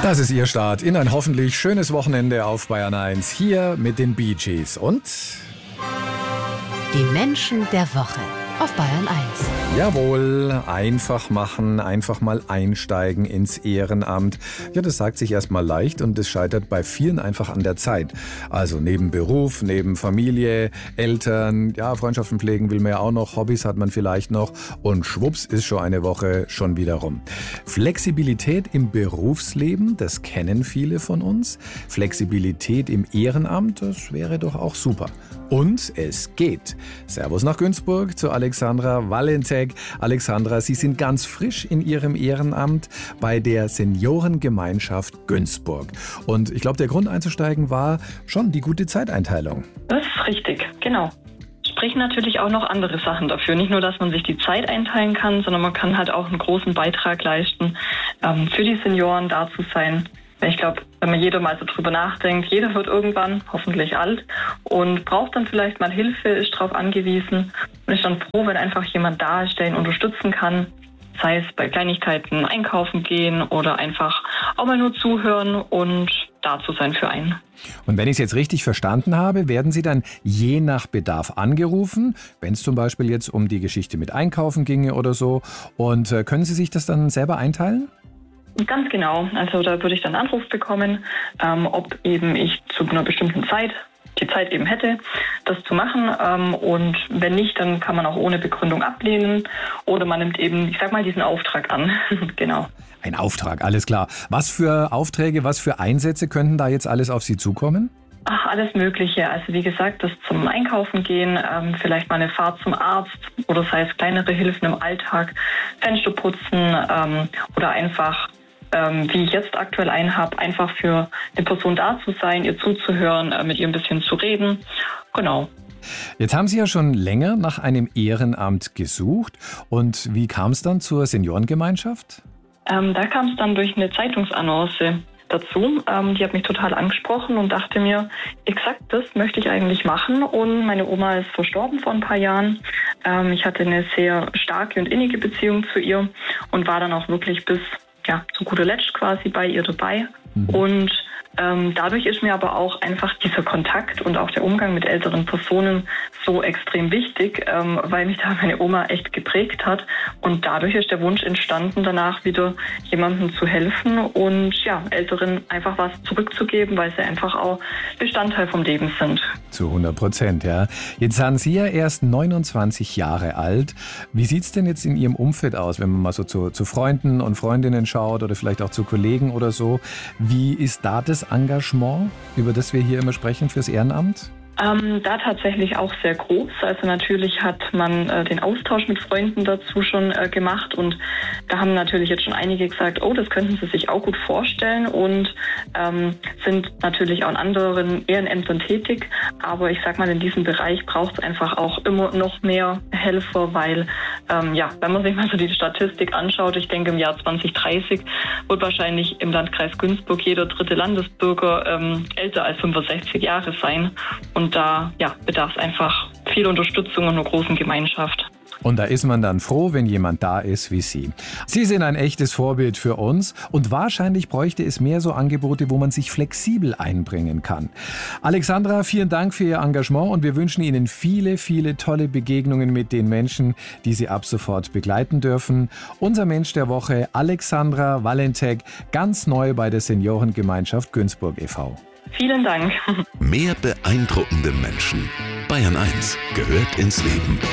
Das ist Ihr Start in ein hoffentlich schönes Wochenende auf Bayern 1. Hier mit den Bee Gees und die Menschen der Woche auf Bayern 1. Jawohl, einfach machen, einfach mal einsteigen ins Ehrenamt. Ja, das sagt sich erstmal leicht und es scheitert bei vielen einfach an der Zeit. Also neben Beruf, neben Familie, Eltern, ja, Freundschaften pflegen will man ja auch noch, Hobbys hat man vielleicht noch und schwupps ist schon eine Woche schon wieder rum. Flexibilität im Berufsleben, das kennen viele von uns. Flexibilität im Ehrenamt, das wäre doch auch super. Und es geht. Servus nach Günzburg zu Alexandra Valentek. Alexandra, Sie sind ganz frisch in Ihrem Ehrenamt bei der Seniorengemeinschaft Günzburg. Und ich glaube, der Grund einzusteigen war schon die gute Zeiteinteilung. Das ist richtig, genau. Sprechen natürlich auch noch andere Sachen dafür. Nicht nur, dass man sich die Zeit einteilen kann, sondern man kann halt auch einen großen Beitrag leisten, für die Senioren da zu sein. Ich glaube, wenn man jeder mal so drüber nachdenkt, jeder wird irgendwann hoffentlich alt und braucht dann vielleicht mal Hilfe, ist darauf angewiesen und ist dann froh, wenn einfach jemand da ist, der ihn unterstützen kann. Sei es bei Kleinigkeiten einkaufen gehen oder einfach auch mal nur zuhören und da zu sein für einen. Und wenn ich es jetzt richtig verstanden habe, werden Sie dann je nach Bedarf angerufen, wenn es zum Beispiel jetzt um die Geschichte mit Einkaufen ginge oder so. Und können Sie sich das dann selber einteilen? Ganz genau. Also da würde ich dann einen Anruf bekommen, ob eben ich zu einer bestimmten Zeit die Zeit eben hätte, das zu machen. Und wenn nicht, dann kann man auch ohne Begründung ablehnen oder man nimmt eben, ich sag mal, diesen Auftrag an. Genau. Ein Auftrag, alles klar. Was für Aufträge, was für Einsätze könnten da jetzt alles auf Sie zukommen? Ach, alles Mögliche. Also wie gesagt, das zum Einkaufen gehen, vielleicht mal eine Fahrt zum Arzt oder sei es kleinere Hilfen im Alltag, Fenster putzen oder einfach wie ich jetzt aktuell einen habe, einfach für eine Person da zu sein, ihr zuzuhören, mit ihr ein bisschen zu reden. Genau. Jetzt haben Sie ja schon länger nach einem Ehrenamt gesucht. Und wie kam es dann zur Seniorengemeinschaft? Da kam es dann durch eine Zeitungsannonce dazu. Die hat mich total angesprochen und dachte mir, exakt das möchte ich eigentlich machen. Und meine Oma ist verstorben vor ein paar Jahren. Ich hatte eine sehr starke und innige Beziehung zu ihr und war dann auch wirklich bis zu guter Letzt quasi bei ihr dabei. Und dadurch ist mir aber auch einfach dieser Kontakt und auch der Umgang mit älteren Personen so extrem wichtig, weil mich da meine Oma echt geprägt hat. Und dadurch ist der Wunsch entstanden, danach wieder jemandem zu helfen und Älteren einfach was zurückzugeben, weil sie einfach auch Bestandteil vom Leben sind. Zu 100%, ja. Jetzt sind Sie ja erst 29 Jahre alt. Wie sieht es denn jetzt in Ihrem Umfeld aus, wenn man mal so zu Freunden und Freundinnen schaut oder vielleicht auch zu Kollegen oder so? Wie ist da das Engagement, über das wir hier immer sprechen, fürs Ehrenamt? Da tatsächlich auch sehr groß. Also natürlich hat man den Austausch mit Freunden dazu schon gemacht und da haben natürlich jetzt schon einige gesagt, oh, das könnten sie sich auch gut vorstellen und sind natürlich auch in anderen Ehrenämtern tätig. Aber ich sag mal, in diesem Bereich braucht es einfach auch immer noch mehr Helfer, weil wenn man sich mal so die Statistik anschaut, ich denke im Jahr 2030 wird wahrscheinlich im Landkreis Günzburg jeder dritte Landesbürger älter als 65 Jahre sein. Und da bedarf es einfach viel Unterstützung und einer großen Gemeinschaft. Und da ist man dann froh, wenn jemand da ist wie Sie. Sie sind ein echtes Vorbild für uns und wahrscheinlich bräuchte es mehr so Angebote, wo man sich flexibel einbringen kann. Alexandra, vielen Dank für Ihr Engagement und wir wünschen Ihnen viele, viele tolle Begegnungen mit den Menschen, die Sie ab sofort begleiten dürfen. Unser Mensch der Woche, Alexandra Valentek, ganz neu bei der Seniorengemeinschaft Günzburg e.V. Vielen Dank. Mehr beeindruckende Menschen. Bayern 1 gehört ins Leben.